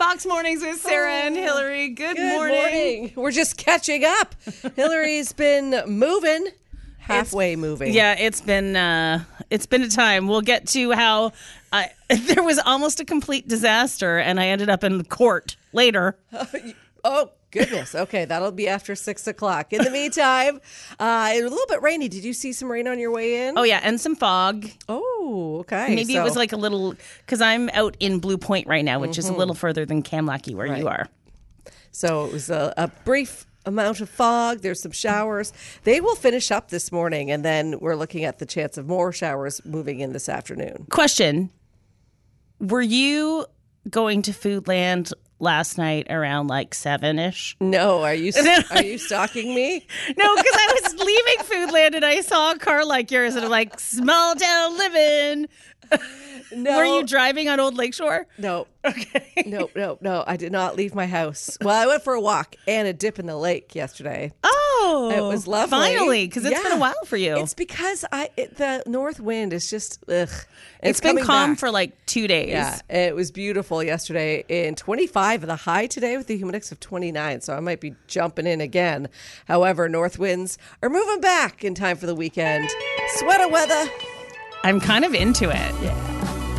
Fox Mornings with Sarah and Hillary. Good morning. We're just catching up. Hillary's been moving, halfway moving. Yeah, it's been a time. We'll get to how there was almost a complete disaster, and I ended up in court later. Oh, goodness. Okay, that'll be after 6 o'clock. In the meantime, it was a little bit rainy. Did you see some rain on your way in? Oh, yeah, and some fog. Oh, okay. Maybe it was like a little, because I'm out in Blue Point right now, which is a little further than Kamlaki where you are. So it was a brief amount of fog. There's some showers. They will finish up this morning, and then we're looking at the chance of more showers moving in this afternoon. Question. Were you going to Foodland last night around like 7-ish? No, are you stalking me? No, because I was leaving Foodland and I saw a car like yours and I'm like, small town living. No. Were you driving on Old Lakeshore? No. Okay. No. I did not leave my house. Well, I went for a walk and a dip in the lake yesterday. Oh, it was lovely. Finally, because it's been a while for you. It's because the north wind is just ugh. It's been calm back for like 2 days. Yeah, it was beautiful yesterday. In 25 of the high today with the humid index of 29. So I might be jumping in again. However, north winds are moving back in time for the weekend. Sweater weather. I'm kind of into it. Yeah.